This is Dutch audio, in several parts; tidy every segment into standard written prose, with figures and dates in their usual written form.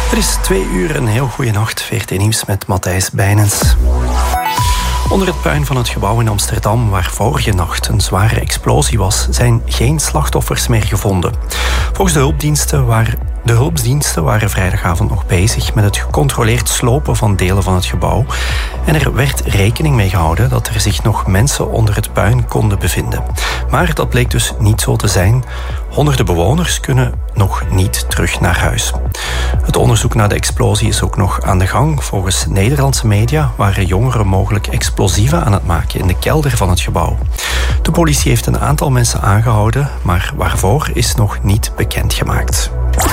Het is 2:00, een heel goede nacht. VRT Nieuws met Matthijs Bijnens. Onder het puin van het gebouw in Amsterdam, waar vorige nacht een zware explosie was, zijn geen slachtoffers meer gevonden. Volgens de hulpdiensten waren vrijdagavond nog bezig met het gecontroleerd slopen van delen van het gebouw. En er werd rekening mee gehouden dat er zich nog mensen onder het puin konden bevinden. Maar dat bleek dus niet zo te zijn. Honderden bewoners kunnen nog niet terug naar huis. Het onderzoek naar de explosie is ook nog aan de gang. Volgens Nederlandse media waren jongeren mogelijk explosieven aan het maken in de kelder van het gebouw. De politie heeft een aantal mensen aangehouden, maar waarvoor is nog niet bekendgemaakt.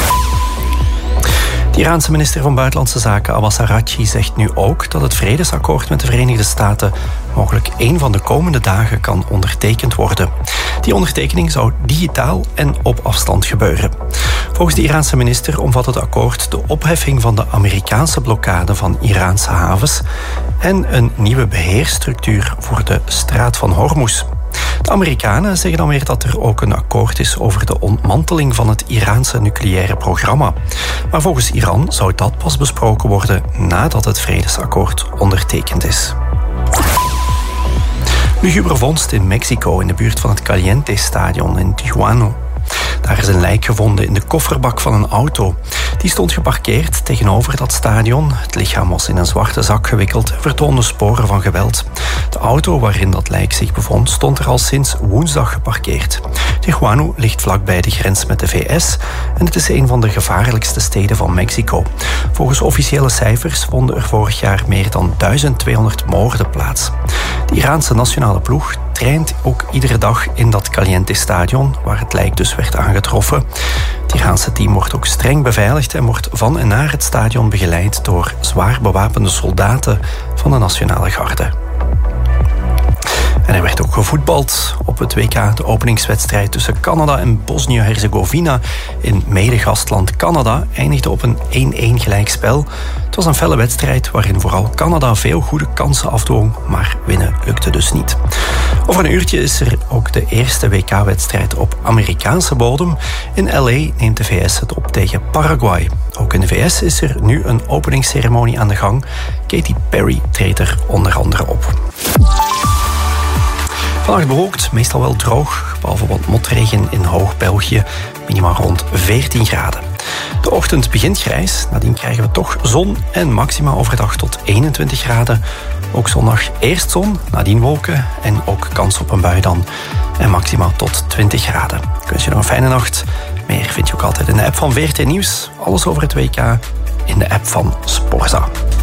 De Iraanse minister van Buitenlandse Zaken Abbas Araghchi zegt nu ook dat het vredesakkoord met de Verenigde Staten mogelijk één van de komende dagen kan ondertekend worden. Die ondertekening zou digitaal en op afstand gebeuren. Volgens de Iraanse minister omvat het akkoord de opheffing van de Amerikaanse blokkade van Iraanse havens en een nieuwe beheerstructuur voor de straat van Hormuz. De Amerikanen zeggen dan weer dat er ook een akkoord is over de ontmanteling van het Iraanse nucleaire programma. Maar volgens Iran zou dat pas besproken worden nadat het vredesakkoord ondertekend is. Lugubere vondst in Mexico in de buurt van het Caliente-stadion in Tijuana. Daar is een lijk gevonden in de kofferbak van een auto. Die stond geparkeerd tegenover dat stadion. Het lichaam was in een zwarte zak gewikkeld en vertoonde sporen van geweld. De auto waarin dat lijk zich bevond stond er al sinds woensdag geparkeerd. Tijuana ligt vlakbij de grens met de VS en het is een van de gevaarlijkste steden van Mexico. Volgens officiële cijfers vonden er vorig jaar meer dan 1200 moorden plaats. De Iraanse nationale ploeg traint ook iedere dag in dat Caliente-stadion, waar het lijk dus werd aangetroffen. Het Iraanse team wordt ook streng beveiligd en wordt van en naar het stadion begeleid door zwaar bewapende soldaten van de Nationale Garde. En er werd ook gevoetbald op het WK. De openingswedstrijd tussen Canada en Bosnië-Herzegovina in medegastland Canada eindigde op een 1-1 gelijkspel. Het was een felle wedstrijd waarin vooral Canada veel goede kansen afdwong, maar winnen lukte dus niet. Over een uurtje is er ook de eerste WK-wedstrijd op Amerikaanse bodem. In LA neemt de VS het op tegen Paraguay. Ook in de VS is er nu een openingsceremonie aan de gang. Katy Perry treedt er onder andere op. Vandaag bewolkt, meestal wel droog, behalve wat motregen in Hoog-België, minimaal rond 14 graden. De ochtend begint grijs, nadien krijgen we toch zon en maxima overdag tot 21 graden. Ook zondag eerst zon, nadien wolken en ook kans op een bui dan. En maxima tot 20 graden. Ik wens je nog een fijne nacht. Meer vind je ook altijd in de app van VRT Nieuws. Alles over het WK in de app van Sporza.